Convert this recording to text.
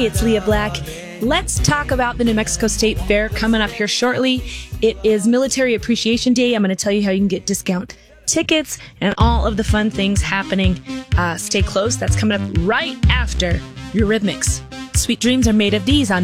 It's Leah Black. Let's talk about the New Mexico State Fair coming up here shortly. It is Military Appreciation Day. I'm going to tell you how you can get discount tickets and all of the fun things happening. Stay close. That's coming up right after Eurythmics. Sweet dreams are made of these on